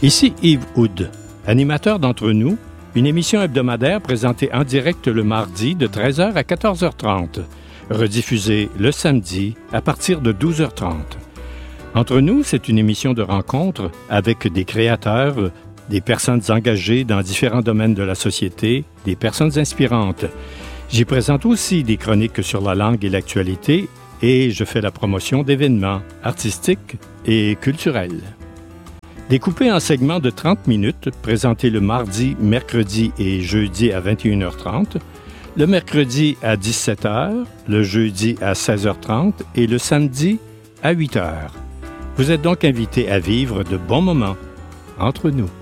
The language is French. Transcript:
Ici Yves Houd, animateur d'Entre nous, une émission hebdomadaire présentée en direct le mardi de 13h à 14h30, rediffusée le samedi à partir de 12h30. Entre nous, c'est une émission de rencontre avec des créateurs, des personnes engagées dans différents domaines de la société, des personnes inspirantes. J'y présente aussi des chroniques sur la langue et l'actualité et je fais la promotion d'événements artistiques et culturels. Découpé en segments de 30 minutes, présenté le mardi, mercredi et jeudi à 21h30, le mercredi à 17h, le jeudi à 16h30 et le samedi à 8h. Vous êtes donc invité à vivre de bons moments entre nous.